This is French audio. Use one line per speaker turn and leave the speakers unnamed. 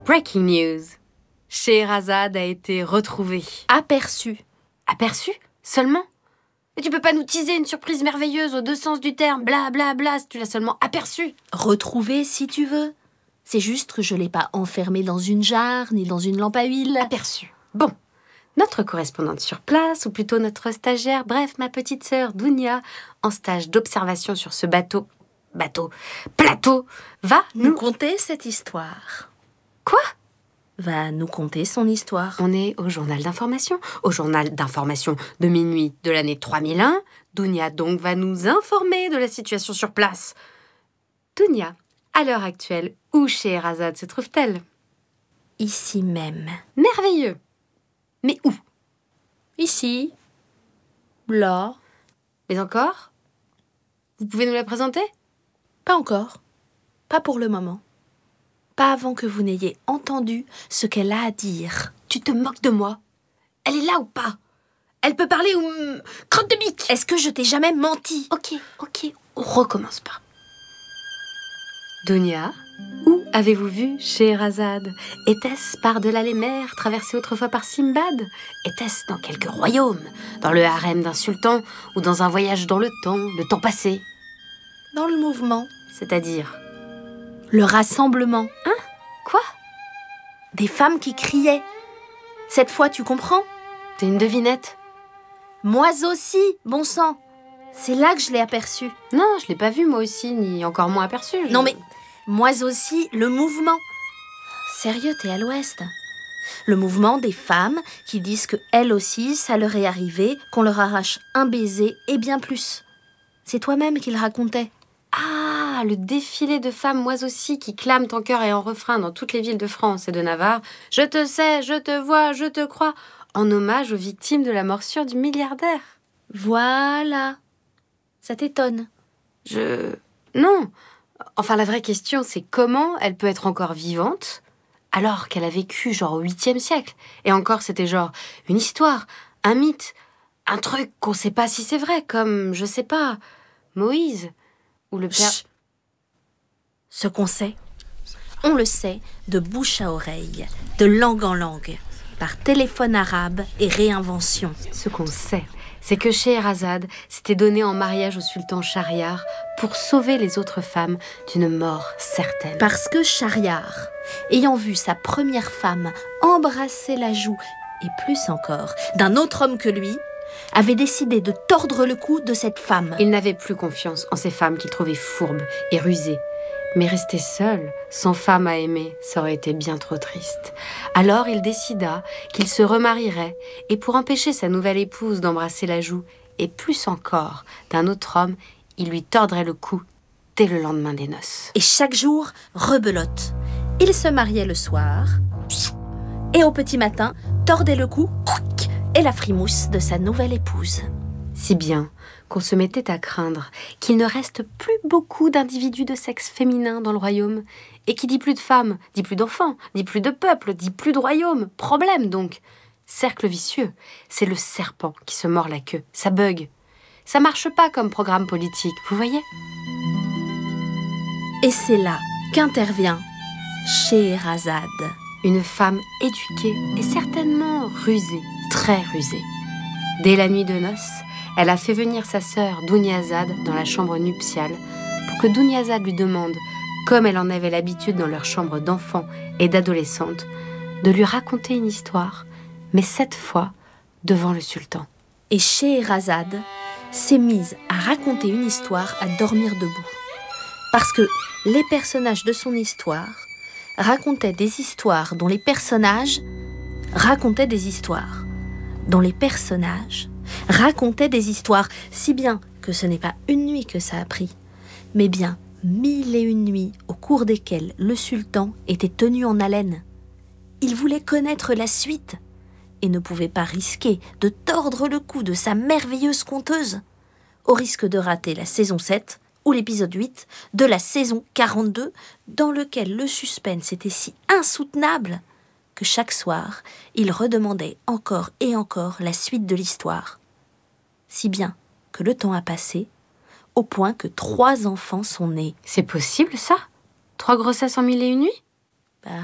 Breaking news. Scheherazade a été retrouvée.
Aperçu.
Aperçue? Seulement? Et tu peux pas nous teaser une surprise merveilleuse aux deux sens du terme, bla bla bla, si tu l'as seulement aperçue.
Retrouvé si tu veux. C'est juste que je l'ai pas enfermé dans une jarre, ni dans une lampe à huile.
Aperçue. Bon. Notre correspondante sur place, ou plutôt notre stagiaire, bref, ma petite sœur Dounia, en stage d'observation sur ce plateau, va
Nous conter cette histoire.
Quoi?
Va nous conter son histoire.
On est au journal d'information. Au journal d'information de minuit de l'année 3001. Dounia donc va nous informer de la situation sur place. Dounia, à l'heure actuelle, où Scheherazade se trouve-t-elle?
Ici même.
Merveilleux. Mais où?
Ici. Là.
Mais encore? Vous pouvez nous la présenter?
Pas encore. Pas pour le moment. Pas avant que vous n'ayez entendu ce qu'elle a à dire.
Tu te moques de moi? Elle est là ou pas? Elle peut parler ou... crotte de bique!
Est-ce que je t'ai jamais menti?
Ok, on recommence pas. Dounia, où avez-vous vu Scheherazade? Était-ce par-delà les mers, traversée autrefois par Simbad? Était-ce dans quelque royaume, dans le harem d'un sultan, ou dans un voyage dans le temps passé?
Dans le mouvement.
C'est-à-dire?
Le rassemblement.
Hein? Quoi?
Des femmes qui criaient. Cette fois, tu comprends?
T'es une devinette?
Moi aussi, bon sang. C'est là que je l'ai aperçue.
Non, je l'ai pas vue moi aussi, ni encore moins aperçue.
Non mais, moi aussi, le mouvement. Sérieux, t'es à l'ouest. Le mouvement des femmes qui disent que elles aussi, ça leur est arrivé, qu'on leur arrache un baiser et bien plus. C'est toi-même qui le racontais.
Ah, le défilé de femmes moi aussi qui clament en chœur et en refrain dans toutes les villes de France et de Navarre. Je te sais, je te vois, je te crois. En hommage aux victimes de la morsure du milliardaire.
Voilà. Ça t'étonne?
Non. Enfin, la vraie question, c'est comment elle peut être encore vivante alors qu'elle a vécu genre au 8e siècle. Et encore, c'était genre une histoire, un mythe, un truc qu'on sait pas si c'est vrai, comme, je sais pas, Moïse ou le père...
Chut. Ce qu'on sait, on le sait de bouche à oreille, de langue en langue, par téléphone arabe et réinvention.
Ce qu'on sait, c'est que Scheherazade s'était donnée en mariage au sultan Shahriar pour sauver les autres femmes d'une mort certaine.
Parce que Shahriar, ayant vu sa première femme embrasser la joue, et plus encore, d'un autre homme que lui, avait décidé de tordre le cou de cette femme.
Il n'avait plus confiance en ces femmes qu'il trouvait fourbes et rusées. Mais rester seul, sans femme à aimer, ça aurait été bien trop triste. Alors il décida qu'il se remarierait, et pour empêcher sa nouvelle épouse d'embrasser la joue, et plus encore d'un autre homme, il lui tordrait le cou dès le lendemain des noces.
Et chaque jour, rebelote. Il se mariait le soir, et au petit matin, tordait le cou et la frimousse de sa nouvelle épouse.
Si bien qu'on se mettait à craindre qu'il ne reste plus beaucoup d'individus de sexe féminin dans le royaume. Et qui dit plus de femmes, dit plus d'enfants, dit plus de peuple, dit plus de royaume. Problème donc. Cercle vicieux, c'est le serpent qui se mord la queue. Ça bug. Ça marche pas comme programme politique, vous voyez?
Et c'est là qu'intervient Scheherazade.
Une femme éduquée et certainement rusée, très rusée. Dès la nuit de noces, elle a fait venir sa sœur Dounyazade dans la chambre nuptiale pour que Dounyazade lui demande, comme elle en avait l'habitude dans leur chambre d'enfants et d'adolescentes, de lui raconter une histoire, mais cette fois devant le sultan.
Et Scheherazade s'est mise à raconter une histoire à dormir debout. Parce que les personnages de son histoire racontaient des histoires dont les personnages racontaient des histoires, dont les personnages racontaient des histoires, si bien que ce n'est pas une nuit que ça a pris, mais bien 1001 nuits au cours desquelles le sultan était tenu en haleine. Il voulait connaître la suite et ne pouvait pas risquer de tordre le cou de sa merveilleuse conteuse, au risque de rater la saison 7 ou l'épisode 8 de la saison 42, dans lequel le suspense était si insoutenable que chaque soir, il redemandait encore et encore la suite de l'histoire. Si bien que le temps a passé, au point que 3 enfants sont nés.
C'est possible ça? 3 grossesses en 1001 nuits?